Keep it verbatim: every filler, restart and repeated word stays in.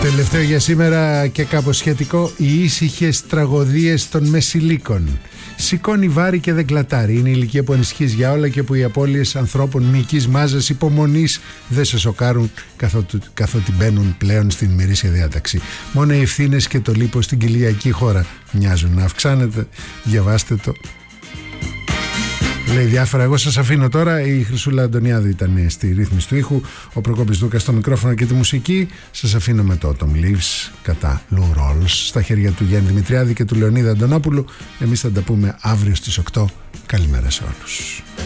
Τελευταίο για σήμερα και κάπως σχετικό, οι ήσυχες τραγωδίες των Μεσηλίκων. Σηκώνει βάρη και δεν κλατάρει. Είναι η ηλικία που ανησυχείς για όλα και που οι απώλειες ανθρώπων μυϊκής μάζας υπομονής δεν σε σοκάρουν καθότι, καθότι μπαίνουν πλέον στην ημερήσια διάταξη. Μόνο οι ευθύνες και το λίπος στην κοιλιακή χώρα μοιάζουν να αυξάνεται. Διαβάστε το. Λέει διάφορα. Εγώ σας αφήνω τώρα. Η Χρυσούλα Αντωνιάδου ήταν στη ρύθμιση του ήχου, ο Προκόπης Δούκας στο μικρόφωνο και τη μουσική. Σας αφήνω με το Autumn Leaves κατά Lou Rawls στα χέρια του Γιάννη Δημητριάδη και του Λεωνίδα Αντωνόπουλου. Εμείς θα τα πούμε αύριο στις οκτώ. Καλημέρα σε όλους.